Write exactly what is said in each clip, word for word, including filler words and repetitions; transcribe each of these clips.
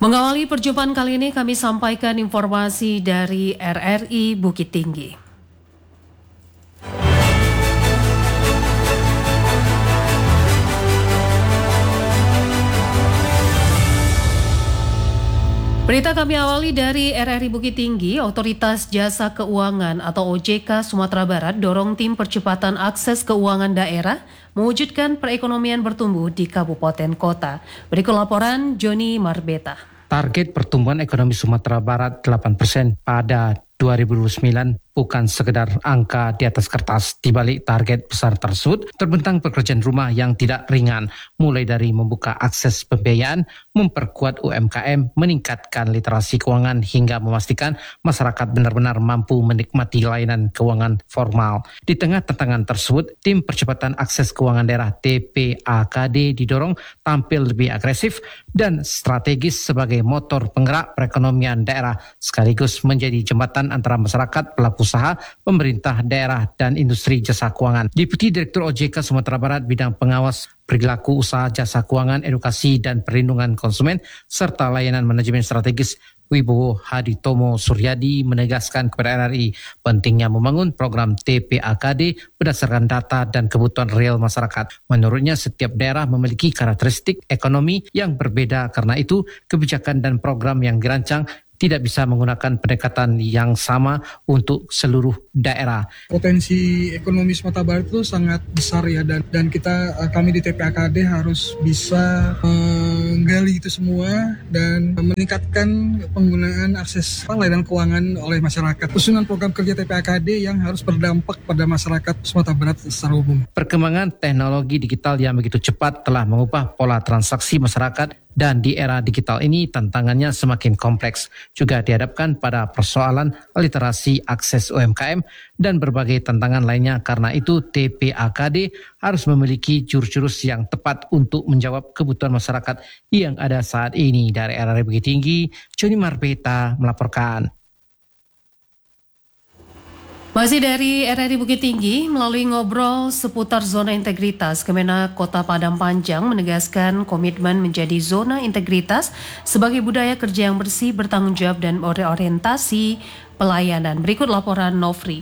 Mengawali perjumpaan kali ini kami sampaikan informasi dari R R I Bukit Tinggi. Berita kami awali dari R R I Bukit Tinggi. Otoritas Jasa Keuangan atau O J K Sumatera Barat dorong tim percepatan akses keuangan daerah mewujudkan perekonomian bertumbuh di kabupaten kota. Berikut laporan Joni Marbeta. Target pertumbuhan ekonomi Sumatera Barat delapan persen pada dua ribu dua puluh sembilan bukan sekedar angka di atas kertas. Di balik target besar tersebut terbentang pekerjaan rumah yang tidak ringan, mulai dari membuka akses pembiayaan, memperkuat U M K M, meningkatkan literasi keuangan hingga memastikan masyarakat benar-benar mampu menikmati layanan keuangan formal. Di tengah tantangan tersebut, tim percepatan akses keuangan daerah T P A K D didorong tampil lebih agresif dan strategis sebagai motor penggerak perekonomian daerah sekaligus menjadi jembatan antara masyarakat, pelaku usaha, pemerintah daerah, dan industri jasa keuangan. Deputi Direktur O J K Sumatera Barat bidang pengawas perilaku usaha jasa keuangan, edukasi dan perlindungan konsumen, serta layanan manajemen strategis Wibowo Haditomo Suryadi menegaskan kepada R R I pentingnya membangun program T P A K D berdasarkan data dan kebutuhan real masyarakat. Menurutnya setiap daerah memiliki karakteristik ekonomi yang berbeda, karena itu kebijakan dan program yang dirancang tidak bisa menggunakan pendekatan yang sama untuk seluruh daerah. Potensi ekonomi Sumatera Barat itu sangat besar ya, dan dan kita kami di T P A K D harus bisa menggali itu semua dan meningkatkan penggunaan akses layanan keuangan oleh masyarakat. Susunan program kerja T P A K D yang harus berdampak pada masyarakat Sumatera Barat secara umum. Perkembangan teknologi digital yang begitu cepat telah mengubah pola transaksi masyarakat, dan di era digital ini tantangannya semakin kompleks. Juga dihadapkan pada persoalan literasi akses U M K M dan berbagai tantangan lainnya. Karena itu T P A K D harus memiliki jurus-jurus yang tepat untuk menjawab kebutuhan masyarakat yang ada saat ini. Dari R R I Bukit Tinggi, Joni Marbeta melaporkan. Masih dari R R I Bukit Tinggi, melalui ngobrol seputar zona integritas, Kemenak Kota Padang Panjang menegaskan komitmen menjadi zona integritas sebagai budaya kerja yang bersih, bertanggung jawab, dan berorientasi pelayanan. Berikut laporan Nofri.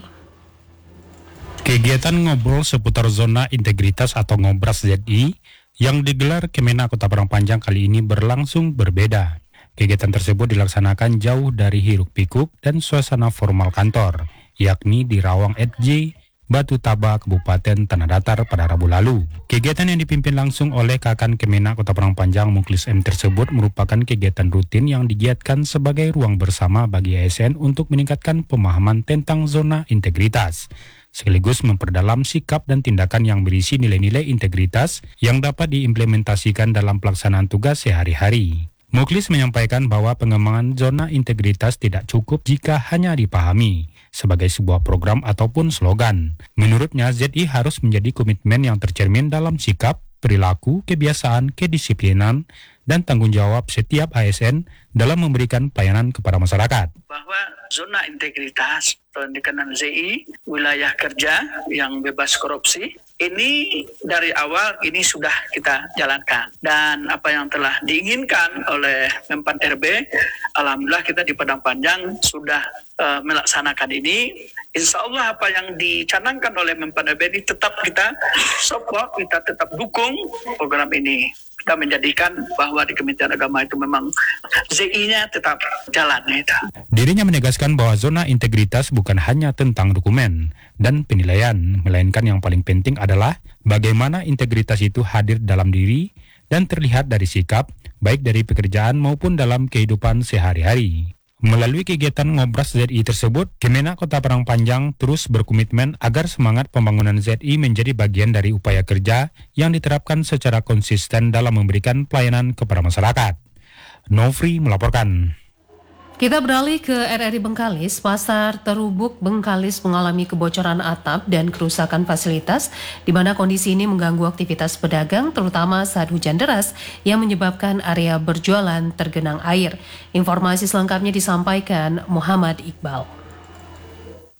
Kegiatan ngobrol seputar zona integritas atau Ngobras Z I yang digelar Kemenak Kota Padang Panjang kali ini berlangsung berbeda. Kegiatan tersebut dilaksanakan jauh dari hiruk-pikuk dan suasana formal kantor, yakni di Rawang E D J, Batu Taba, Kabupaten Tanah Datar pada Rabu lalu. Kegiatan yang dipimpin langsung oleh Kakan Kemenak Kota Padang Panjang Muklis M tersebut merupakan kegiatan rutin yang digiatkan sebagai ruang bersama bagi A S N untuk meningkatkan pemahaman tentang zona integritas, sekaligus memperdalam sikap dan tindakan yang berisi nilai-nilai integritas yang dapat diimplementasikan dalam pelaksanaan tugas sehari-hari. Muklis menyampaikan bahwa pengembangan zona integritas tidak cukup jika hanya dipahami sebagai sebuah program ataupun slogan. Menurutnya, Z I harus menjadi komitmen yang tercermin dalam sikap, perilaku, kebiasaan, kedisiplinan, dan tanggung jawab setiap A S N dalam memberikan pelayanan kepada masyarakat. Bahwa zona integritas pendidikan Z I, wilayah kerja yang bebas korupsi, ini dari awal ini sudah kita jalankan. Dan apa yang telah diinginkan oleh Menpan R B, alhamdulillah kita di Padang Panjang sudah uh, melaksanakan ini. Insya Allah apa yang dicanangkan oleh Menpan R B ini tetap kita support, kita tetap dukung program ini. Kita menjadikan bahwa di Kementerian Agama itu memang Z I-nya tetap jalan. Itu. Dirinya menegaskan bahwa zona integritas bukan hanya tentang dokumen dan penilaian, melainkan yang paling penting adalah bagaimana integritas itu hadir dalam diri dan terlihat dari sikap, baik dari pekerjaan maupun dalam kehidupan sehari-hari. Melalui kegiatan Ngobras Z I tersebut, Kemenak Kota Padang Panjang terus berkomitmen agar semangat pembangunan Z I menjadi bagian dari upaya kerja yang diterapkan secara konsisten dalam memberikan pelayanan kepada masyarakat. Nofri melaporkan. Kita beralih ke R R I Bengkalis. Pasar Terubuk Bengkalis mengalami kebocoran atap dan kerusakan fasilitas, di mana kondisi ini mengganggu aktivitas pedagang, terutama saat hujan deras yang menyebabkan area berjualan tergenang air. Informasi selengkapnya disampaikan Muhammad Iqbal.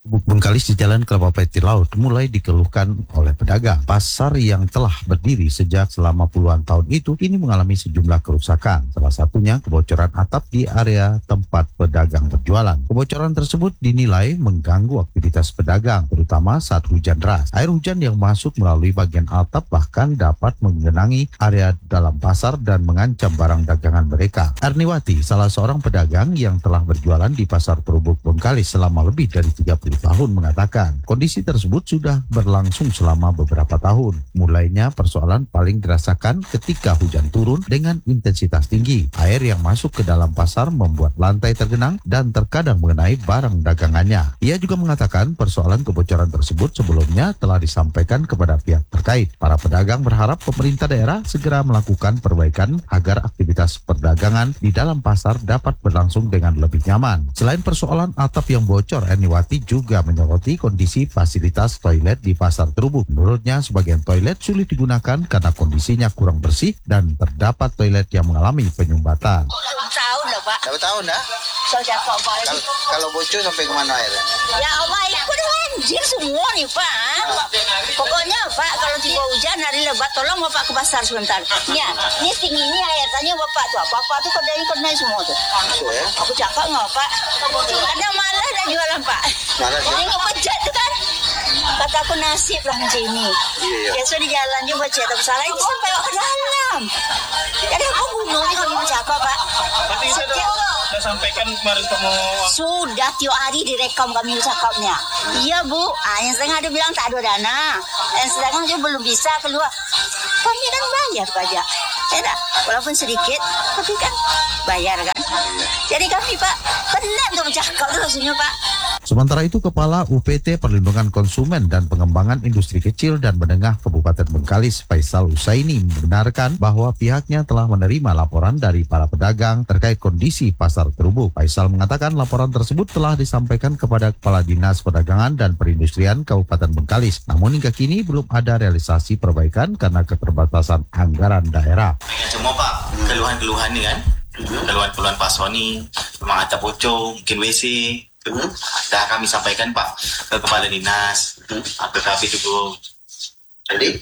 Bengkalis di Jalan Kelapa Peti Laut mulai dikeluhkan oleh pedagang. Pasar yang telah berdiri sejak selama puluhan tahun itu kini mengalami sejumlah kerusakan. Salah satunya kebocoran atap di area tempat pedagang berjualan. Kebocoran tersebut dinilai mengganggu aktivitas pedagang, terutama saat hujan deras. Air hujan yang masuk melalui bagian atap bahkan dapat menggenangi area dalam pasar dan mengancam barang dagangan mereka. Erniwati, salah seorang pedagang yang telah berjualan di Pasar Terubuk Bengkalis selama lebih dari tiga puluh tahun, mengatakan kondisi tersebut sudah berlangsung selama beberapa tahun. Mulainya persoalan paling dirasakan ketika hujan turun dengan intensitas tinggi. Air yang masuk ke dalam pasar membuat lantai tergenang dan terkadang mengenai barang dagangannya. Ia juga mengatakan persoalan kebocoran tersebut sebelumnya telah disampaikan kepada pihak terkait. Para pedagang berharap pemerintah daerah segera melakukan perbaikan agar aktivitas perdagangan di dalam pasar dapat berlangsung dengan lebih nyaman. Selain persoalan atap yang bocor, Erniwati juga juga menyoroti kondisi fasilitas toilet di Pasar Terubuk. Menurutnya, sebagian toilet sulit digunakan karena kondisinya kurang bersih dan terdapat toilet yang mengalami penyumbatan. Tahun lah, Pak. Berapa tahun dah? Saya cakap, Pak. Kalau, kalau bocor sampai ke mana airnya? Ya Allah, itu dah banjir semua nih, Pak. Pokoknya, Pak, kalau tiba hujan hari lebat, tolong Bapak ke pasar sebentar. Ya, ini tinggi ini air tanya Bapak tuh. Bapak tuh kedai kedai semua tuh. Masuk ya? Aku cakap nggak, Pak. Ada malah ada jualan, Pak. Mana sih? Ini ngepecat tuh kan. Kata aku nasib lah macam ini. Iya, iya. Biasa di jalan juga cek tapi salah itu sampai ke dalam. Jadi aku bunuh nih kalau cakap, Pak. Tapi saya sudah sampaikan kemarin kamu. Sudah tiap hari direkam kami cakapnya. Iya Bu, ah, yang setengah ada bilang tak ada dana, yang sedangkan juga belum bisa keluar. Kami kan bayar pajak, ya tak? Walaupun sedikit, tapi kan bayar kan. Jadi kami Pak, penat untuk bercakap tu rasanya Pak. Sementara itu, Kepala U P T Perlindungan Konsumen dan Pengembangan Industri Kecil dan Menengah Kabupaten Bengkalis, Faisal Usaini, membenarkan bahwa pihaknya telah menerima laporan dari para pedagang terkait kondisi Pasar Terubuk. Faisal mengatakan laporan tersebut telah disampaikan kepada Kepala Dinas Perdagangan dan Perindustrian Kabupaten Bengkalis. Namun hingga kini belum ada realisasi perbaikan karena keterbatasan anggaran daerah. Semua Pak, keluhan-keluhan ni kan, keluhan-keluhan pasar ni, memang atap bocor, mungkin W C. Hmm. Dah kami sampaikan Pak ke Kepala Dinas, hmm. tetapi juga. Jadi,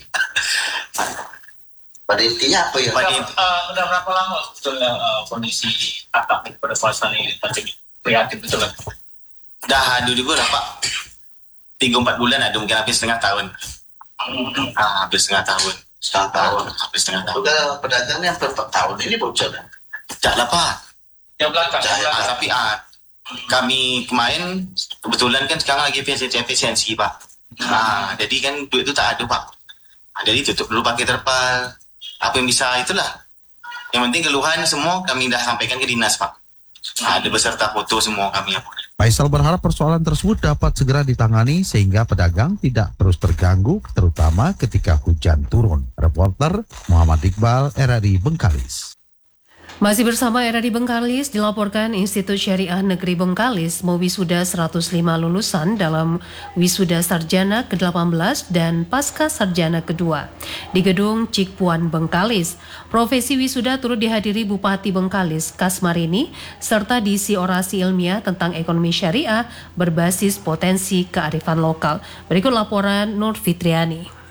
pada intinya apa ya? Pada inti, uh, sudah berapa lama sebetulnya uh, kondisi atap pada pasar ini macam prihatin betul kan? Dah ada juga dah Pak. Tiga empat bulan ada, mungkin hampir setengah tahun. Hmm. Ah, hampir setengah tahun. Setengah tahun. Hampir setengah tahun. Sudah pedagang yang per tahun ini bocor dah. Tak lah Pak. Yang belakang. Tak, belakang. Tapi ah. Kami kemarin kebetulan kan sekarang lagi efisiensi Pak. Hmm. Nah, jadi kan duit itu tak ada Pak. Nah, jadi tutup dulu pakai terpal. Apa yang bisa itulah. Yang penting keluhan semua kami dah sampaikan ke dinas Pak. Nah, ada beserta foto semua kami. Faisal berharap persoalan tersebut dapat segera ditangani sehingga pedagang tidak terus terganggu, terutama ketika hujan turun. Reporter Muhammad Iqbal, R R I Bengkalis. Masih bersama R R I Bengkalis, dilaporkan Institut Syariah Negeri Bengkalis mewisuda seratus lima lulusan dalam wisuda sarjana ke delapan belas dan pasca sarjana kedua di Gedung Cikpuan Bengkalis. Profesi wisuda turut dihadiri Bupati Bengkalis Kasmarini serta diisi orasi ilmiah tentang ekonomi syariah berbasis potensi kearifan lokal. Berikut laporan Nur Fitriani.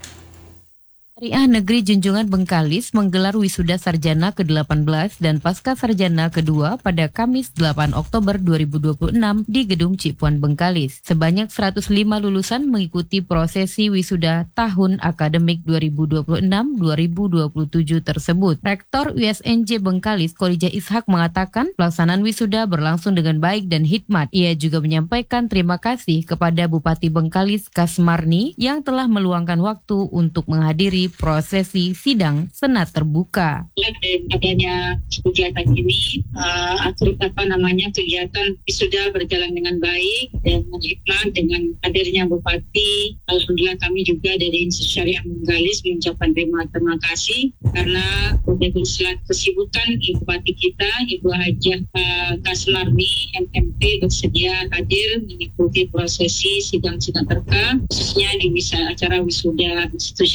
Syariah Negeri Junjungan Bengkalis menggelar wisuda sarjana ke delapan belas dan pasca sarjana kedua pada Kamis delapan Oktober dua ribu dua puluh enam di Gedung Cikpuan Bengkalis. Sebanyak seratus lima lulusan mengikuti prosesi wisuda tahun akademik dua ribu dua puluh enam dua ribu dua puluh tujuh tersebut. Rektor U S N J Bengkalis, Kholija Ishak, mengatakan pelaksanaan wisuda berlangsung dengan baik dan hikmat. Ia juga menyampaikan terima kasih kepada Bupati Bengkalis Kasmarni yang telah meluangkan waktu untuk menghadiri prosesi sidang senat terbuka. Adanya kegiatan ini, uh, apa namanya kegiatan sudah berjalan dengan baik dan hikmat dengan hadirnya Bupati. Alhamdulillah kami juga dari Institut Syariah Bengkalis mengucapkan terima terima kasih karena dengan kesibukan Bupati kita Ibu Hajah uh, Kasmarni M M P bersedia hadir mengikuti prosesi sidang senat terbuka khususnya di acara wisuda Institut Syariah.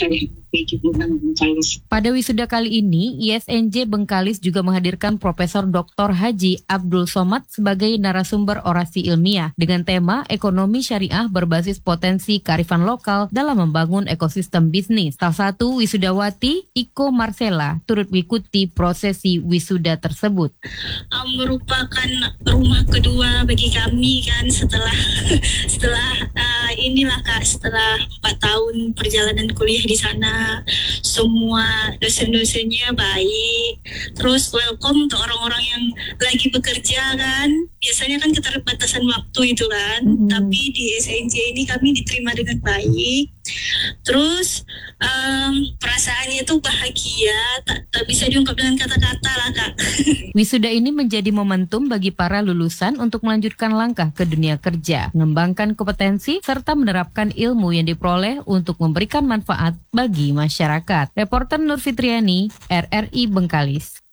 P Junjungan Bengkalis. Pada wisuda kali ini, I S N J Bengkalis juga menghadirkan Profesor Doktor Haji Abdul Somad sebagai narasumber orasi ilmiah dengan tema Ekonomi Syariah berbasis potensi kearifan lokal dalam membangun ekosistem bisnis. Salah satu wisudawati, Iko Marcella, turut mengikuti prosesi wisuda tersebut. Um, merupakan rumah kedua bagi kami kan setelah setelah uh, inilah Kak, setelah empat tahun perjalanan kuliah di sana, semua dosen-dosennya baik, terus welcome untuk orang-orang yang lagi bekerja kan, biasanya kan keterbatasan waktu itu kan, mm-hmm. tapi di S N J ini kami diterima dengan baik, terus um, perasaannya itu bahagia, tak, tak bisa diungkap dengan kata-kata lah Kak. Wisuda ini menjadi momentum bagi para lulusan untuk melanjutkan langkah ke dunia kerja, mengembangkan kompetensi, serta menerapkan ilmu yang diperoleh untuk memberikan manfaat bagi masyarakat. Reporter Nur Fitriani, R R I Bengkalis.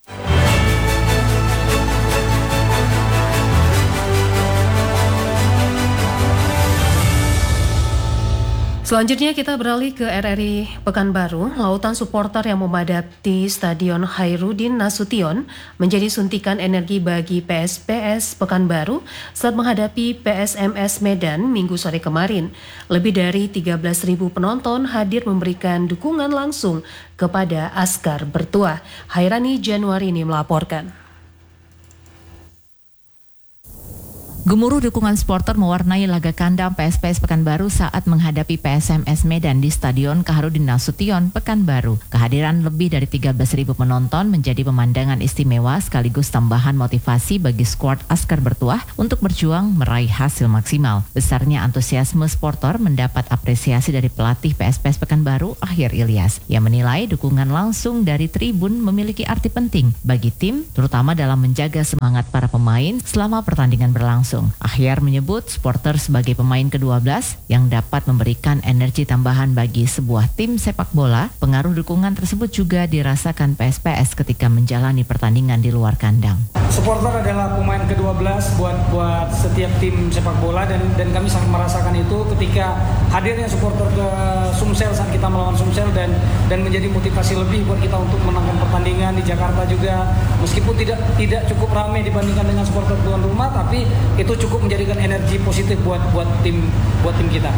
Selanjutnya kita beralih ke R R I Pekanbaru. Lautan supporter yang memadati Stadion Hairudin Nasution menjadi suntikan energi bagi P S P S Pekanbaru saat menghadapi P S M S Medan Minggu sore kemarin. Lebih dari tiga belas ribu penonton hadir memberikan dukungan langsung kepada Askar Bertuah. Hairani Januari ini melaporkan. Gemuruh dukungan supporter mewarnai laga kandang P S P S Pekanbaru saat menghadapi P S M S Medan di Stadion Kaharudin Nasution, Pekanbaru. Kehadiran lebih dari tiga belas ribu penonton menjadi pemandangan istimewa sekaligus tambahan motivasi bagi skuad Askar Bertuah untuk berjuang meraih hasil maksimal. Besarnya antusiasme supporter mendapat apresiasi dari pelatih P S P S Pekanbaru, Akhir Ilyas, yang menilai dukungan langsung dari tribun memiliki arti penting bagi tim, terutama dalam menjaga semangat para pemain selama pertandingan berlangsung. Ahyar menyebut supporter sebagai pemain kedua belas yang dapat memberikan energi tambahan bagi sebuah tim sepak bola. Pengaruh dukungan tersebut juga dirasakan P S P S ketika menjalani pertandingan di luar kandang. Supporter adalah pemain kedua belas buat buat setiap tim sepak bola dan dan kami sangat merasakan itu ketika hadirnya supporter ke Sumsel saat kita melawan Sumsel dan dan menjadi motivasi lebih buat kita untuk menangkan pertandingan di Jakarta juga. Meskipun tidak tidak cukup ramai dibandingkan dengan supporter tuan rumah, tapi itu cukup menjadikan energi positif buat buat tim buat tim kita.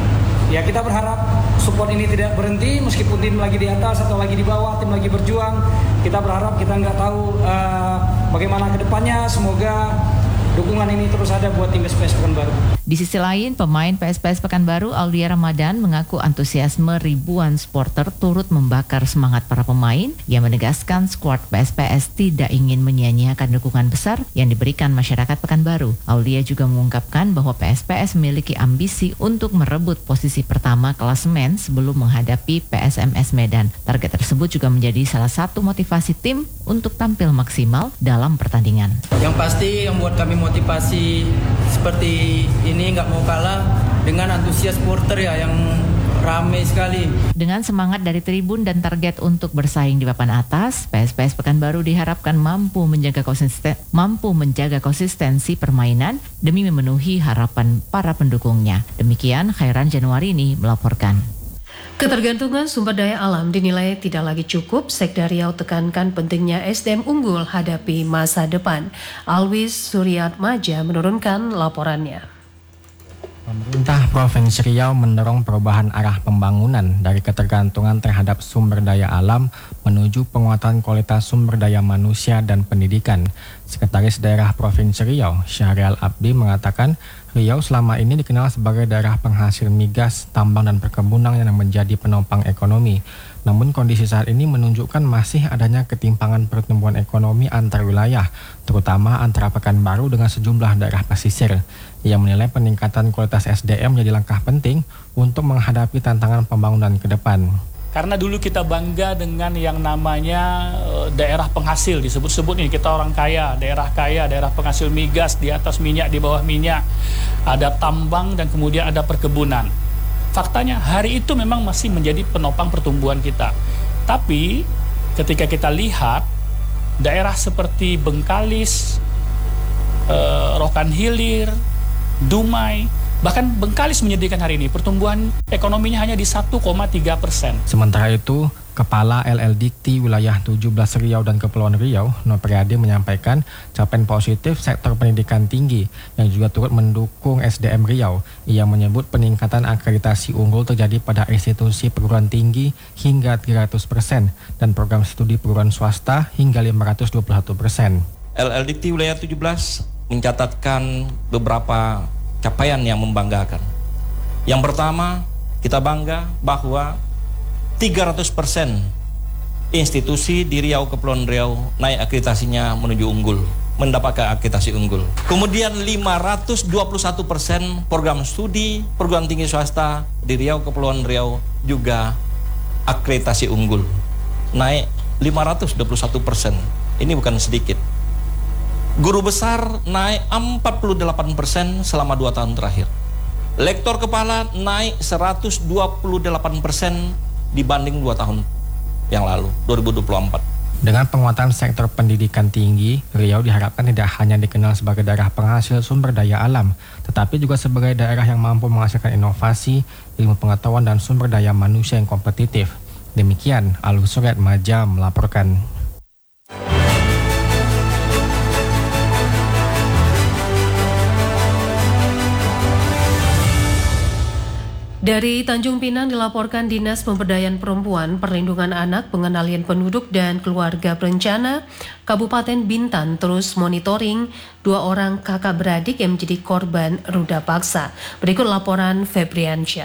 Ya, kita berharap support ini tidak berhenti meskipun tim lagi di atas atau lagi di bawah, tim lagi berjuang. Kita berharap, kita nggak tahu uh, bagaimana ke depannya. Semoga dukungan ini terus ada buat tim P S P S Pekanbaru. Di sisi lain, pemain P S P S Pekanbaru Aulia Ramadan mengaku antusiasme ribuan supporter turut membakar semangat para pemain. Ia menegaskan skuad P S P S tidak ingin menyia-nyiakan dukungan besar yang diberikan masyarakat Pekanbaru. Aulia juga mengungkapkan bahwa P S P S memiliki ambisi untuk merebut posisi pertama klasemen sebelum menghadapi P S M S Medan. Target tersebut juga menjadi salah satu motivasi tim untuk tampil maksimal dalam pertandingan. Yang pasti yang buat kami motivasi seperti ini nggak mau kalah dengan antusias supporter ya yang ramai sekali. Dengan semangat dari tribun dan target untuk bersaing di papan atas, P S P S Pekanbaru diharapkan mampu menjaga konsisten, mampu menjaga konsistensi permainan demi memenuhi harapan para pendukungnya. Demikian Khairan Januari ini melaporkan. Ketergantungan sumber daya alam dinilai tidak lagi cukup. Sekda Riau tekankan pentingnya S D M unggul hadapi masa depan. Alwis Suryatmaja menurunkan laporannya. Pemerintah Provinsi Riau mendorong perubahan arah pembangunan dari ketergantungan terhadap sumber daya alam menuju penguatan kualitas sumber daya manusia dan pendidikan. Sekretaris Daerah Provinsi Riau, Syahrial Abdi, mengatakan Riau selama ini dikenal sebagai daerah penghasil migas, tambang, dan perkebunan yang menjadi penopang ekonomi. Namun kondisi saat ini menunjukkan masih adanya ketimpangan pertumbuhan ekonomi antar wilayah, terutama antara Pekanbaru dengan sejumlah daerah pesisir. Ia menilai peningkatan kualitas S D M menjadi langkah penting untuk menghadapi tantangan pembangunan ke depan. Karena dulu kita bangga dengan yang namanya daerah penghasil, disebut-sebut nih kita orang kaya, daerah kaya, daerah penghasil migas, di atas minyak, di bawah minyak, ada tambang dan kemudian ada perkebunan. Faktanya hari itu memang masih menjadi penopang pertumbuhan kita. Tapi ketika kita lihat daerah seperti Bengkalis, eh, Rokan Hilir, Dumai, Bahkan Bengkalis menyedihkan hari ini, pertumbuhan ekonominya hanya di satu koma tiga persen. Sementara itu, Kepala L L Dikti Wilayah tujuh belas Riau dan Kepulauan Riau, Nopriadi, menyampaikan capaian positif sektor pendidikan tinggi yang juga turut mendukung S D M Riau. Ia menyebut peningkatan akreditasi unggul terjadi pada institusi perguruan tinggi hingga tiga ratus persen dan program studi perguruan swasta hingga lima ratus dua puluh satu persen. L L Dikti Wilayah tujuh belas mencatatkan beberapa capaian yang membanggakan. Yang pertama, kita bangga bahwa tiga ratus persen institusi di Riau Kepulauan Riau naik akreditasinya menuju unggul, mendapatkan akreditasi unggul. Kemudian lima ratus dua puluh satu persen program studi perguruan tinggi swasta di Riau Kepulauan Riau juga akreditasi unggul, naik lima ratus dua puluh satu persen. Ini bukan sedikit. Guru besar naik empat puluh delapan persen selama dua tahun terakhir. Lektor kepala naik seratus dua puluh delapan persen dibanding dua tahun yang lalu, dua ribu dua puluh empat. Dengan penguatan sektor pendidikan tinggi, Riau diharapkan tidak hanya dikenal sebagai daerah penghasil sumber daya alam, tetapi juga sebagai daerah yang mampu menghasilkan inovasi, ilmu pengetahuan, dan sumber daya manusia yang kompetitif. Demikian, Alwi Suryat Maja melaporkan. Dari Tanjung Pinang dilaporkan Dinas Pemberdayaan Perempuan, Perlindungan Anak, Pengendalian Penduduk dan Keluarga Berencana Kabupaten Bintan terus monitoring dua orang kakak beradik yang menjadi korban ruda paksa. Berikut laporan Febriansyah.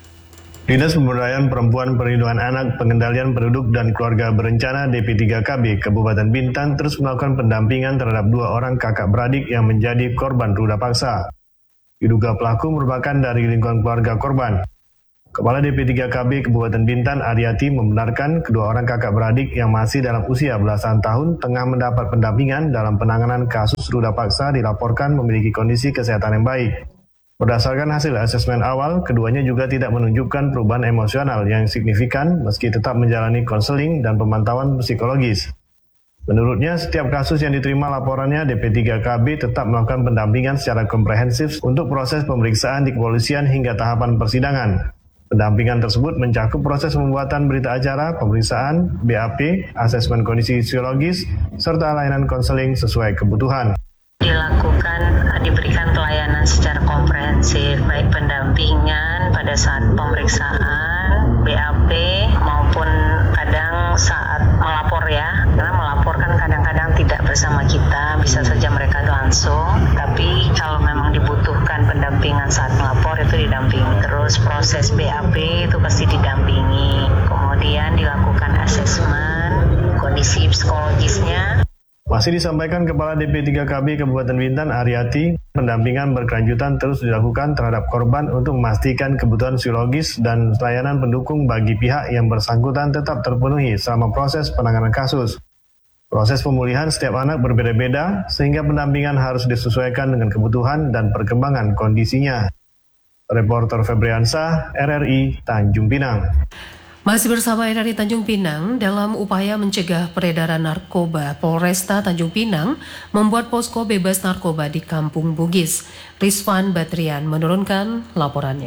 Dinas Pemberdayaan Perempuan, Perlindungan Anak, Pengendalian Penduduk dan Keluarga Berencana D P tiga K B Kabupaten Bintan terus melakukan pendampingan terhadap dua orang kakak beradik yang menjadi korban ruda paksa. Diduga pelaku merupakan dari lingkungan keluarga korban. Kepala D P tiga K B Kabupaten Bintan, Ariati, membenarkan kedua orang kakak beradik yang masih dalam usia belasan tahun tengah mendapat pendampingan dalam penanganan kasus ruda paksa dilaporkan memiliki kondisi kesehatan yang baik. Berdasarkan hasil asesmen awal, keduanya juga tidak menunjukkan perubahan emosional yang signifikan meski tetap menjalani konseling dan pemantauan psikologis. Menurutnya, setiap kasus yang diterima laporannya, D P tiga K B tetap melakukan pendampingan secara komprehensif untuk proses pemeriksaan di kepolisian hingga tahapan persidangan. Pendampingan tersebut mencakup proses pembuatan berita acara, pemeriksaan, B A P, asesmen kondisi psikologis, serta layanan konseling sesuai kebutuhan. Dilakukan, diberikan pelayanan secara komprehensif, baik pendampingan pada saat pemeriksaan, B A P, maupun kadang saat melapor ya, karena melapor kan kadang-kadang tidak bersama kita, bisa saja mereka langsung, tapi kalau memang dibutuhkan pendampingan saat melapor itu didampingi. Terus proses B A P itu pasti didampingi, kemudian dilakukan asesmen kondisi psikologisnya. Masih disampaikan Kepala D P tiga K B Kabupaten Bintan, Ariati, pendampingan berkelanjutan terus dilakukan terhadap korban untuk memastikan kebutuhan psikologis dan layanan pendukung bagi pihak yang bersangkutan tetap terpenuhi selama proses penanganan kasus. Proses pemulihan setiap anak berbeda-beda, sehingga pendampingan harus disesuaikan dengan kebutuhan dan perkembangan kondisinya. Reporter Febriansyah, R R I, Tanjung Pinang. Masih bersama R R I Tanjung Pinang, dalam upaya mencegah peredaran narkoba, Polresta Tanjung Pinang membuat posko bebas narkoba di Kampung Bugis. Rizwan Batrian menurunkan laporannya.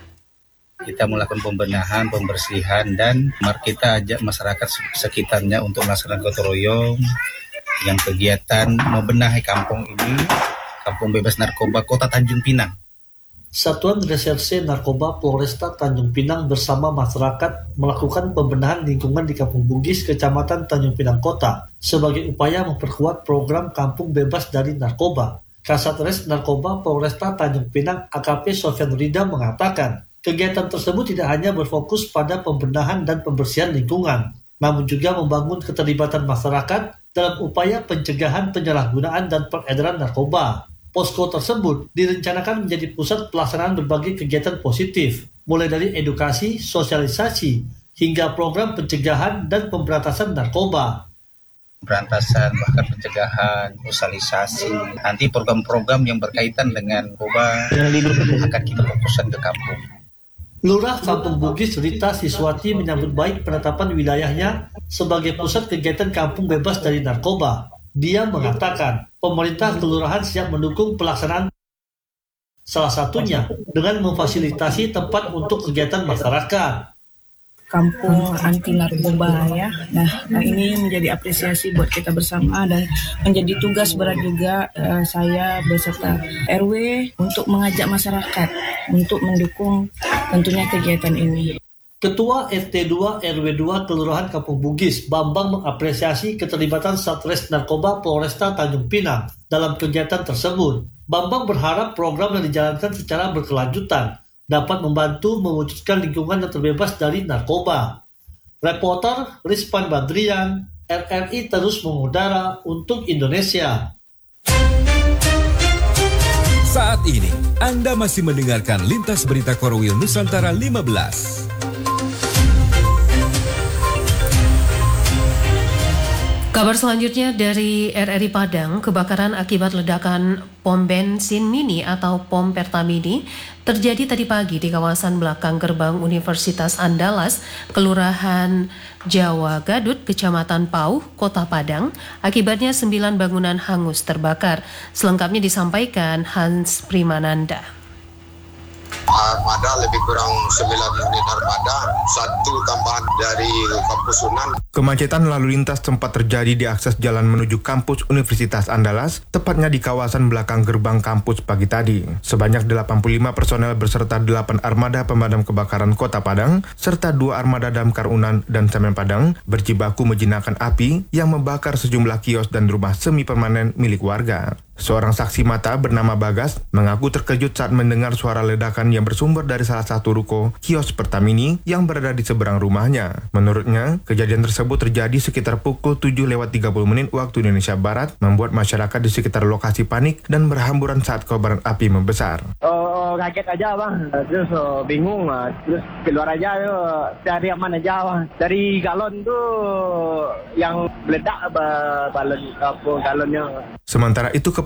Kita melakukan pembenahan, pembersihan, dan mari kita ajak masyarakat sekitarnya untuk melaksanakan gotong royong yang kegiatan membenahi kampung ini, Kampung Bebas Narkoba Kota Tanjung Pinang. Satuan Reserse Narkoba Polresta Tanjung Pinang bersama masyarakat melakukan pembenahan lingkungan di Kampung Bugis, Kecamatan Tanjung Pinang Kota, sebagai upaya memperkuat program Kampung Bebas dari Narkoba. Kasatres Narkoba Polresta Tanjung Pinang A K P Sofyan Rida mengatakan, kegiatan tersebut tidak hanya berfokus pada pembenahan dan pembersihan lingkungan, namun juga membangun keterlibatan masyarakat dalam upaya pencegahan penyalahgunaan dan peredaran narkoba. Posko tersebut direncanakan menjadi pusat pelaksanaan berbagai kegiatan positif, mulai dari edukasi, sosialisasi, hingga program pencegahan dan pemberantasan narkoba. Pemberantasan, bahkan pencegahan, sosialisasi, nanti program-program yang berkaitan dengan narkoba akan kita fokuskan ke kampung. Lurah Kampung Bugis Rita Siswati menyambut baik penetapan wilayahnya sebagai pusat kegiatan kampung bebas dari narkoba. Dia mengatakan, pemerintah kelurahan siap mendukung pelaksanaan Salah satunya dengan memfasilitasi tempat untuk kegiatan masyarakat. Kampung anti narkoba ya. Nah, nah ini menjadi apresiasi buat kita bersama dan menjadi tugas berat juga uh, saya beserta R W untuk mengajak masyarakat untuk mendukung tentunya kegiatan ini. Ketua R T dua R W dua Kelurahan Kampung Bugis, Bambang, mengapresiasi keterlibatan Satres Narkoba Polresta Tanjung Pinang dalam kegiatan tersebut. Bambang berharap program yang dijalankan secara berkelanjutan dapat membantu mewujudkan lingkungan yang terbebas dari narkoba. Reporter Rizpan Badrian, R R I terus mengudara untuk Indonesia. Saat ini, Anda masih mendengarkan Lintas Berita Korwil Nusantara lima belas. Kabar selanjutnya dari R R I Padang, kebakaran akibat ledakan pom bensin mini atau pom Pertamini terjadi tadi pagi di kawasan belakang gerbang Universitas Andalas, Kelurahan Jawa Gadut, Kecamatan Pauh, Kota Padang. Akibatnya sembilan bangunan hangus terbakar. Selengkapnya disampaikan Hans Primananda. Armada lebih kurang sembilan unit armada, satu tambahan dari kampus Unan. Kemacetan lalu lintas sempat terjadi di akses jalan menuju kampus Universitas Andalas, tepatnya di kawasan belakang gerbang kampus pagi tadi. Sebanyak delapan puluh lima personel beserta delapan armada pemadam kebakaran Kota Padang, serta dua armada damkar Unan dan Semen Padang berjibaku menjinakkan api yang membakar sejumlah kios dan rumah semi permanen milik warga. Seorang saksi mata bernama Bagas mengaku terkejut saat mendengar suara ledakan yang bersumber dari salah satu ruko kios Pertamini yang berada di seberang rumahnya. Menurutnya, kejadian tersebut terjadi sekitar pukul tujuh lewat tiga puluh menit waktu Indonesia Barat, membuat masyarakat di sekitar lokasi panik dan berhamburan saat kobaran api membesar. Oh, kaget aja bang, terus oh, bingung, terus keluar aja tuh, cari aman aja bang. Dari galon tuh yang meledak balon apa galonnya. Sementara itu,